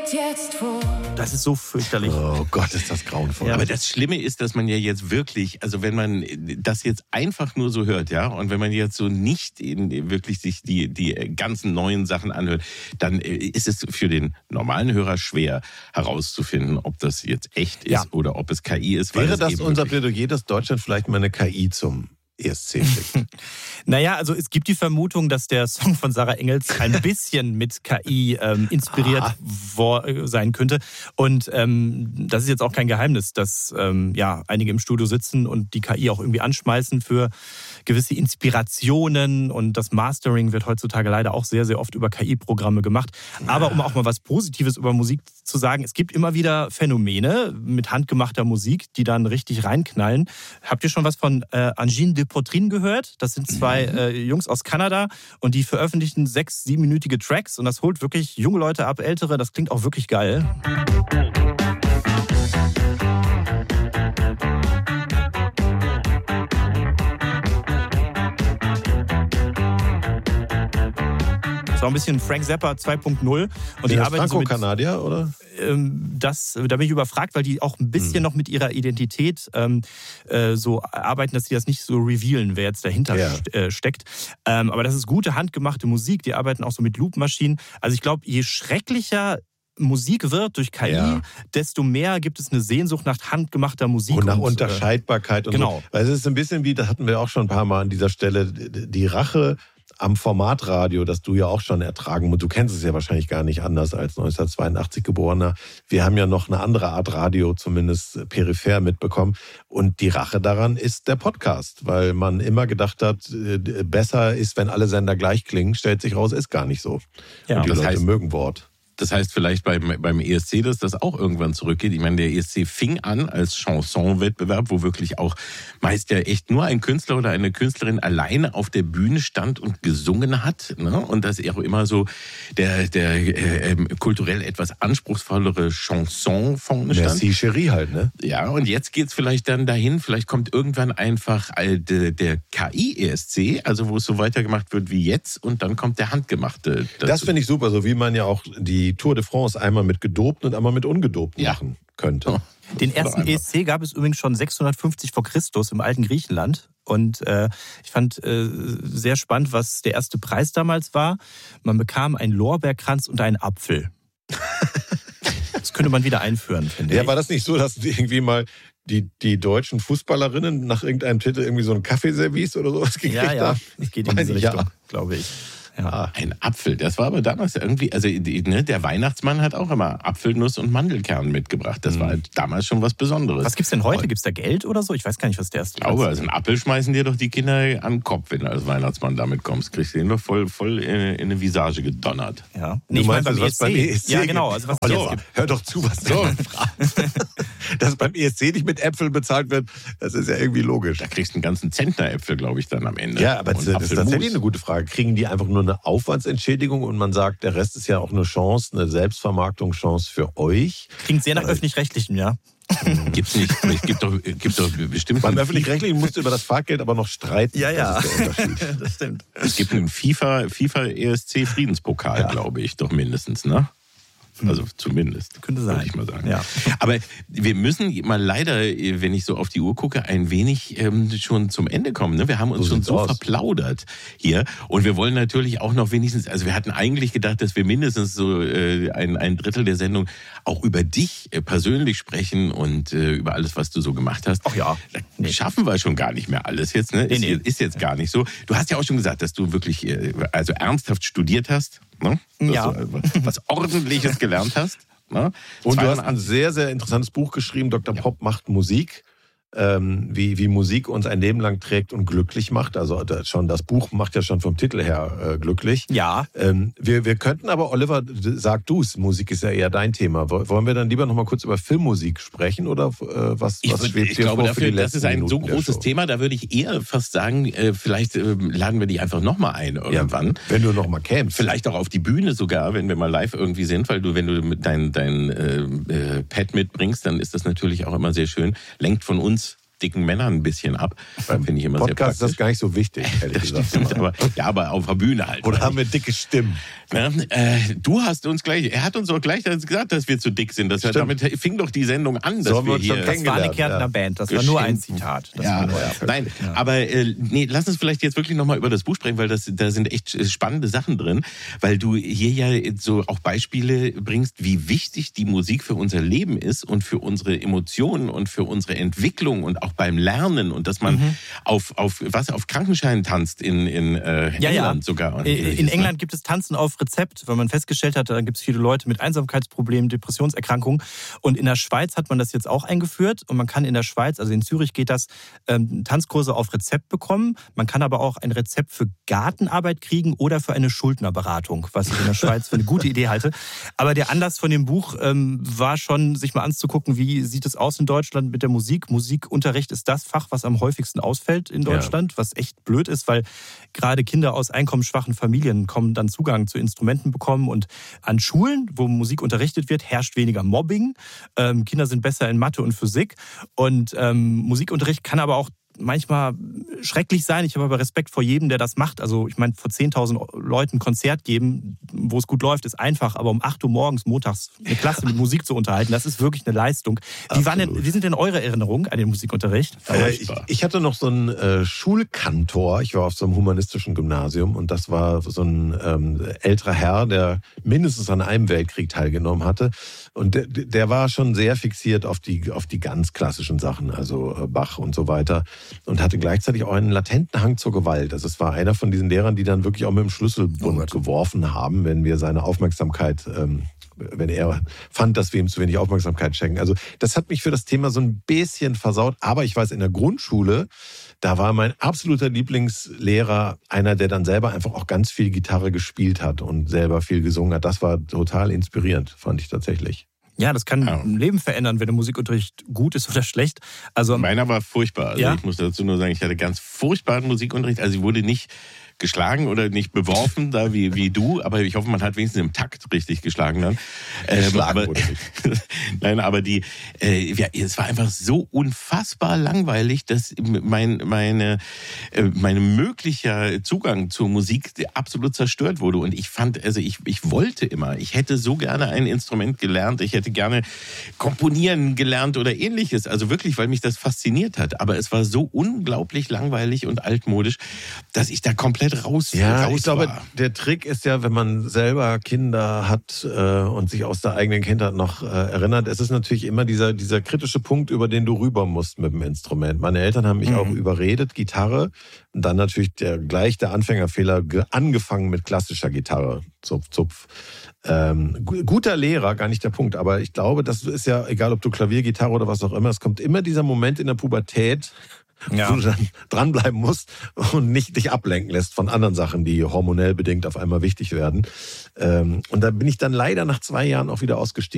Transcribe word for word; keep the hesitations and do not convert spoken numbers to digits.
jetzt vor. Das ist so fürchterlich. Oh Gott, ist das grauenvoll. Ja, aber das Schlimme ist, dass man ja jetzt wirklich, also wenn man das jetzt einfach nur so hört, ja, und wenn man jetzt so nicht in, wirklich sich die, die ganzen neuen Sachen anhört, dann ist es für den normalen Hörer schwer herauszufinden, ob das jetzt echt ist ja. oder ob es K I ist. Wäre das unser Plädoyer, dass Deutschland vielleicht mal eine K I zum E S C schickt? Naja, also es gibt die Vermutung, dass der Song von Sarah Engels ein bisschen mit K I ähm, inspiriert ah. vor, äh, sein könnte. Und ähm, das ist jetzt auch kein Geheimnis, dass ähm, ja einige im Studio sitzen und die K I auch irgendwie anschmeißen für gewisse Inspirationen. Und das Mastering wird heutzutage leider auch sehr, sehr oft über K I-Programme gemacht. Aber um auch mal was Positives über Musik zu sagen, es gibt immer wieder Phänomene mit handgemachter Musik, die dann richtig reinknallen. Habt ihr schon was von äh, Angine de Poitrine gehört? Das sind zwei äh, Jungs aus Kanada und die veröffentlichen sechs, siebenminütige Tracks und das holt wirklich junge Leute ab, ältere. Das klingt auch wirklich geil. Auch ein bisschen Frank Zappa zwei Punkt null. Und die arbeiten so mit Franco-Kanadier, oder? Ähm, das, da bin ich überfragt, weil die auch ein bisschen hm. noch mit ihrer Identität ähm, äh, so arbeiten, dass sie das nicht so revealen, wer jetzt dahinter ja. st- äh, steckt. Ähm, aber das ist gute, handgemachte Musik. Die arbeiten auch so mit Loopmaschinen. Also ich glaube, je schrecklicher Musik wird durch K I, ja. desto mehr gibt es eine Sehnsucht nach handgemachter Musik. Und nach und, Unterscheidbarkeit. Äh, und genau. so. Weil es ist ein bisschen wie, das hatten wir auch schon ein paar Mal an dieser Stelle, die Rache am Formatradio, das du ja auch schon ertragen musst. Du kennst es ja wahrscheinlich gar nicht anders als neunzehnhundertzweiundachtzig Geborener. Wir haben ja noch eine andere Art Radio, zumindest peripher mitbekommen. Und die Rache daran ist der Podcast, weil man immer gedacht hat, besser ist, wenn alle Sender gleich klingen. Stellt sich raus, ist gar nicht so. Ja, und die das Leute heißt, mögen Wort. Das heißt vielleicht beim, beim E S C, dass das auch irgendwann zurückgeht. Ich meine, der E S C fing an als Chanson-Wettbewerb, wo wirklich auch meist ja echt nur ein Künstler oder eine Künstlerin alleine auf der Bühne stand und gesungen hat. Ne? Und dass auch immer so der, der äh, kulturell etwas anspruchsvollere Chanson vorne stand. Merci, Chérie halt, ne? Ja, und jetzt geht's vielleicht dann dahin, vielleicht kommt irgendwann einfach der, der K I-E S C, also wo es so weitergemacht wird wie jetzt, und dann kommt der handgemachte dazu. Das finde ich super, so wie man ja auch die Tour de France einmal mit gedopten und einmal mit ungedopten ja. machen könnte. Oh. Den ersten E S C gab es übrigens schon sechshundertfünfzig vor Christus im alten Griechenland. Und äh, ich fand äh, sehr spannend, was der erste Preis damals war. Man bekam einen Lorbeerkranz und einen Apfel. Das könnte man wieder einführen, finde ja, ich. War das nicht so, dass irgendwie mal die, die deutschen Fußballerinnen nach irgendeinem Titel irgendwie so ein Kaffeeservice oder sowas gekriegt haben? Ja, ja, es geht in diese Richtung, ja. glaube ich. Ja. Ein Apfel, das war aber damals irgendwie, also ne, der Weihnachtsmann hat auch immer Apfelnuss und Mandelkern mitgebracht. Das mhm. war halt damals schon was Besonderes. Was gibt's denn heute? Gibt's da Geld oder so? Ich weiß gar nicht, was der ist. Ich glaube, also einen Apfel schmeißen dir doch die Kinder an den Kopf, wenn du als Weihnachtsmann damit kommst. Kriegst du den doch voll, voll in, in eine Visage gedonnert. Ja. Nee, ich meine, was beim E S C Ja, genau. Also was so, gibt. Hör doch zu, was so. Dass beim E S C nicht mit Äpfeln bezahlt wird, das ist ja irgendwie logisch. Da kriegst du einen ganzen Zentner Äpfel, glaube ich, dann am Ende. Ja, aber das ist tatsächlich eine gute Frage. Kriegen die einfach nur eine Aufwandsentschädigung und man sagt, der Rest ist ja auch eine Chance, eine Selbstvermarktungschance für euch? Klingt sehr nach öffentlich-rechtlichem, ja. Gibt's nicht. Es gibt doch, gibt doch bestimmt. Beim öffentlich-rechtlichen musst du über das Fahrgeld aber noch streiten. Ja, ja. Das ist der Unterschied. Das stimmt. Es gibt einen FIFA, FIFA E S C Friedenspokal, ja. glaube ich, doch mindestens, ne? Also zumindest, könnte sein, würde ich mal sagen. Ja. Aber wir müssen mal leider, wenn ich so auf die Uhr gucke, ein wenig ähm, schon zum Ende kommen. Ne? Wir haben uns so schon so aus. verplaudert hier. Und wir wollen natürlich auch noch wenigstens, also wir hatten eigentlich gedacht, dass wir mindestens so äh, ein, ein Drittel der Sendung auch über dich äh, persönlich sprechen und äh, über alles, was du so gemacht hast. Ach ja. Da nee. schaffen wir schon gar nicht mehr alles jetzt. Ne? Nee, ist, nee. ist jetzt gar nicht so. Du hast ja auch schon gesagt, dass du wirklich äh, also ernsthaft studiert hast. Ne? Ja. Du was Ordentliches gelernt hast. Ne? Und du hast ein sehr, sehr interessantes Buch geschrieben, Doktor Ja. Pop macht Musik. Ähm, wie, wie Musik uns ein Leben lang trägt und glücklich macht. Also das, schon, das Buch macht ja schon vom Titel her äh, glücklich. Ja. Ähm, wir, wir könnten aber, Oliver, sag du's, Musik ist ja eher dein Thema. Wollen wir dann lieber noch mal kurz über Filmmusik sprechen oder äh, was, ich, was schwebt ich dir glaube, vor dafür, für die das ist ein Minuten so großes Thema, da würde ich eher fast sagen, äh, vielleicht äh, laden wir die einfach noch mal ein irgendwann. Ja, wenn du noch mal kämst. Vielleicht auch auf die Bühne sogar, wenn wir mal live irgendwie sind, weil du, wenn du mit dein, dein äh, äh, Pad mitbringst, dann ist das natürlich auch immer sehr schön. Lenkt von uns dicken Männern ein bisschen ab. Finde ich immer Podcast sehr praktisch. Ist das gar nicht so wichtig, ehrlich das gesagt. Stimmt, aber, ja, aber auf der Bühne halt. Oder haben wir dicke Stimmen? Ja, äh, du hast uns gleich, er hat uns auch gleich gesagt, dass wir zu dick sind. Das, damit fing doch die Sendung an, dass so wir hier... Das war eine Kärntner ja. Band, das war nur ein Zitat. Das ja. war nur Nein, ja. aber äh, nee, lass uns vielleicht jetzt wirklich nochmal über das Buch sprechen, weil das, da sind echt spannende Sachen drin, weil du hier ja so auch Beispiele bringst, wie wichtig die Musik für unser Leben ist und für unsere Emotionen und für unsere Entwicklung und auch beim Lernen und dass man mhm. auf, auf, was, auf Krankenschein tanzt in, in äh, ja, England ja. sogar. In England gibt es Tanzen auf Rezept, weil man festgestellt hat, da gibt es viele Leute mit Einsamkeitsproblemen, Depressionserkrankungen. Und in der Schweiz hat man das jetzt auch eingeführt. Und man kann in der Schweiz, also in Zürich geht das, ähm, Tanzkurse auf Rezept bekommen. Man kann aber auch ein Rezept für Gartenarbeit kriegen oder für eine Schuldnerberatung, was ich in der Schweiz für eine gute Idee halte. Aber der Anlass von dem Buch ähm, war schon, sich mal anzugucken, wie sieht es aus in Deutschland mit der Musik. Musikunterricht ist das Fach, was am häufigsten ausfällt in Deutschland, ja. was echt blöd ist, weil gerade Kinder aus einkommensschwachen Familien kommen dann Zugang zu Instrumenten bekommen und an Schulen, wo Musik unterrichtet wird, herrscht weniger Mobbing. Ähm, Kinder sind besser in Mathe und Physik und ähm, Musikunterricht kann aber auch manchmal schrecklich sein. Ich habe aber Respekt vor jedem, der das macht. Also ich meine, vor zehntausend Leuten ein Konzert geben, wo es gut läuft, ist einfach. Aber um acht Uhr morgens, montags, eine Klasse mit Musik zu unterhalten, das ist wirklich eine Leistung. Wie, waren denn, wie sind denn eure Erinnerungen an den Musikunterricht? Äh, ich, ich hatte noch so einen äh, Schulkantor. Ich war auf so einem humanistischen Gymnasium und das war so ein ähm, älterer Herr, der mindestens an einem Weltkrieg teilgenommen hatte. Und der, der war schon sehr fixiert auf die, auf die ganz klassischen Sachen, also äh, Bach und so weiter. Und hatte gleichzeitig auch einen latenten Hang zur Gewalt. Also es war einer von diesen Lehrern, die dann wirklich auch mit dem Schlüsselbund oh geworfen haben, wenn wir seine Aufmerksamkeit, ähm, wenn er fand, dass wir ihm zu wenig Aufmerksamkeit schenken. Also das hat mich für das Thema so ein bisschen versaut. Aber ich weiß, in der Grundschule, da war mein absoluter Lieblingslehrer einer, der dann selber einfach auch ganz viel Gitarre gespielt hat und selber viel gesungen hat. Das war total inspirierend, fand ich tatsächlich. Ja, das kann ja. ein Leben verändern, wenn der Musikunterricht gut ist oder schlecht. Also meiner war furchtbar. Also ja? ich muss dazu nur sagen, ich hatte ganz furchtbaren Musikunterricht. Also ich wurde nicht geschlagen oder nicht beworfen, da wie, wie du, aber ich hoffe, man hat wenigstens im Takt richtig geschlagen dann. Ähm, aber, Nein, aber die, äh, ja, es war einfach so unfassbar langweilig, dass mein, meine, äh, mein möglicher Zugang zur Musik absolut zerstört wurde. Und ich fand, also ich, ich wollte immer, ich hätte so gerne ein Instrument gelernt, ich hätte gerne komponieren gelernt oder ähnliches. Also wirklich, weil mich das fasziniert hat. Aber es war so unglaublich langweilig und altmodisch, dass ich da komplett raus, ja, raus ich glaube, war. Der Trick ist ja, wenn man selber Kinder hat äh, und sich aus der eigenen Kindheit noch äh, erinnert, es ist natürlich immer dieser, dieser kritische Punkt, über den du rüber musst mit dem Instrument. Meine Eltern haben mich mhm. auch überredet, Gitarre, und dann natürlich der, gleich der Anfängerfehler, angefangen mit klassischer Gitarre, Zupf, Zupf. Ähm, guter Lehrer, gar nicht der Punkt, aber ich glaube, das ist ja, egal ob du Klavier, Gitarre oder was auch immer, es kommt immer dieser Moment in der Pubertät, ja. wo du dann dranbleiben musst und nicht dich ablenken lässt von anderen Sachen, die hormonell bedingt auf einmal wichtig werden. Und da bin ich dann leider nach zwei Jahren auch wieder ausgestiegen.